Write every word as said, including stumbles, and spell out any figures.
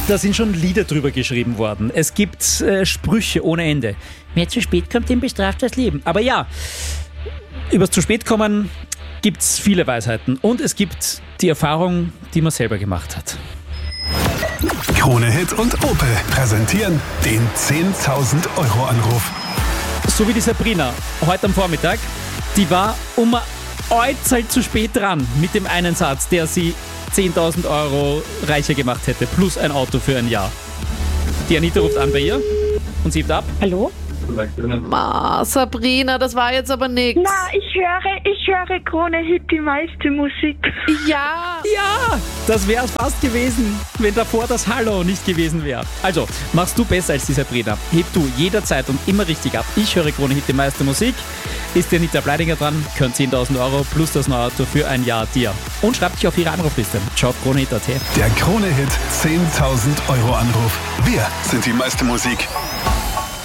Da sind schon Lieder drüber geschrieben worden. Es gibt äh, Sprüche ohne Ende. Wer zu spät kommt, dem bestraft das Leben. Aber ja, übers zu spät kommen gibt es viele Weisheiten. Und es gibt die Erfahrung, die man selber gemacht hat. Krone Hit und Opel präsentieren den zehntausend Euro Anruf. So wie die Sabrina heute am Vormittag. Die war um ein Äuzel zu spät dran mit dem einen Satz, der sie zehntausend Euro reicher gemacht hätte, plus ein Auto für ein Jahr. Die Anita ruft an bei ihr und sie hebt ab. Hallo? Ma, Sabrina, das war jetzt aber nix. Na, ich höre, ich höre Krone Hit, die meiste Musik. Ja, Ja, das wäre es fast gewesen, wenn davor das Hallo nicht gewesen wäre. Also, machst du besser als die Sabrina. Heb du jederzeit und immer richtig ab. Ich höre Krone Hit, die meiste Musik. Ist die Anita Bleidinger dran, können zehntausend Euro plus das neue Auto für ein Jahr dir. Und schreib dich auf ihre Anrufliste. Schau auf kronehit punkt at. Der Krone Hit zehntausend Euro Anruf. Wir sind die meiste Musik.